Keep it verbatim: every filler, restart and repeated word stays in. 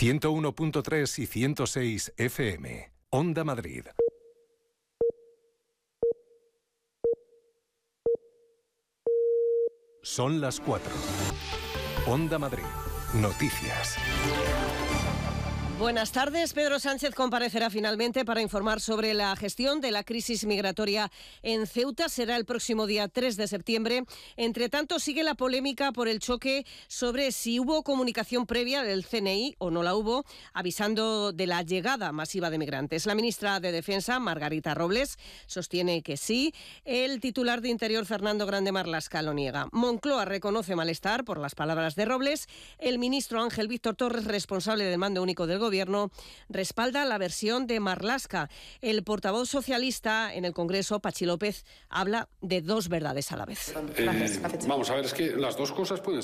ciento uno punto tres y ciento seis F M. Onda Madrid. Son las cuatro. Onda Madrid. Noticias. Buenas tardes. Pedro Sánchez comparecerá finalmente para informar sobre la gestión de la crisis migratoria en Ceuta. Será el próximo día tres de septiembre. Entre tanto, sigue la polémica por el choque sobre si hubo comunicación previa del C N I o no la hubo, avisando de la llegada masiva de migrantes. La ministra de Defensa, Margarita Robles, sostiene que sí. El titular de Interior, Fernando Grande Marlaska, lo niega. Moncloa reconoce malestar por las palabras de Robles. El ministro Ángel Víctor Torres, responsable del mando único del Gobierno, respalda la versión de Marlaska. El portavoz socialista en el Congreso, Pachi López, habla de dos verdades a la vez. Eh, vamos a ver, es que las dos cosas pueden